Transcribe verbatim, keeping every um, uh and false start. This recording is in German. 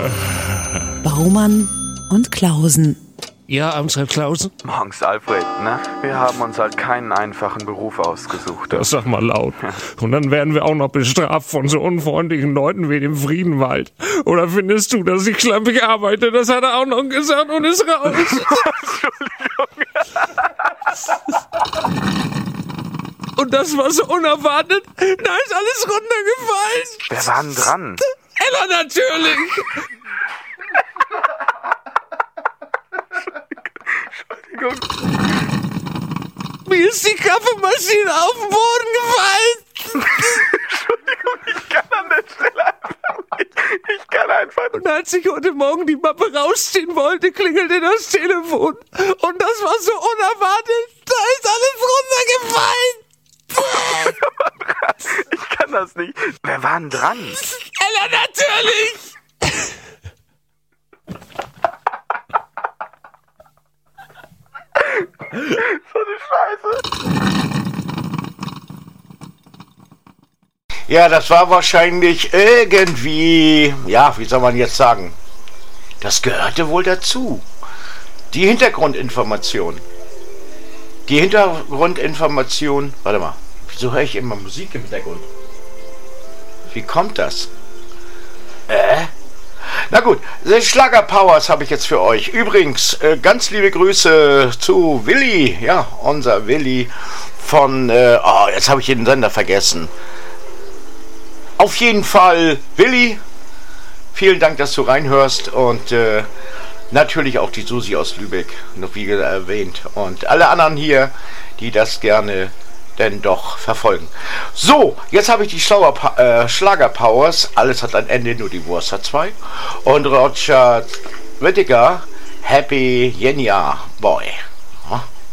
Baumann und Klausen. Ja, Amtsrat Klausen? Morgens, Alfred, ne? Wir haben uns halt keinen einfachen Beruf ausgesucht. Das sag mal laut. Und dann werden wir auch noch bestraft von so unfreundlichen Leuten wie dem Friedenwald. Oder findest du, dass ich schlampig arbeite? Das hat er auch noch gesagt und ist raus. Entschuldigung. Und das war so unerwartet. Da ist alles runtergefallen. Wer war denn dran? Ella natürlich. Entschuldigung. Mir ist die Kaffeemaschine auf den Boden gefallen. Entschuldigung, ich kann an der Stelle einfach nicht. Ich kann einfach nicht. Und als ich heute Morgen die Mappe rausziehen wollte, klingelte das Telefon. Und das war so unerwartet. Da ist alles runtergefallen. Ich kann das nicht. Wer war denn dran? Ella natürlich. So eine Scheiße. Ja, das war wahrscheinlich irgendwie, ja, wie soll man jetzt sagen, das gehörte wohl dazu. Die Hintergrundinformation. Die Hintergrundinformation, warte mal, wieso höre ich immer Musik im Hintergrund? Wie kommt das? Äh? Na gut, Schlager Powers habe ich jetzt für euch. Übrigens, äh, ganz liebe Grüße zu Willi, ja, unser Willi von, äh, oh, jetzt habe ich den Sender vergessen. Auf jeden Fall, Willi, vielen Dank, dass du reinhörst und äh, natürlich auch die Susi aus Lübeck, noch wie erwähnt, und alle anderen hier, die das gerne denn doch verfolgen. So, jetzt habe ich die Schlauer pa- äh, Schlager-Powers, alles hat ein Ende, nur die Wurst hat zwei, und Roger Whittaker, Happy Yenya Boy.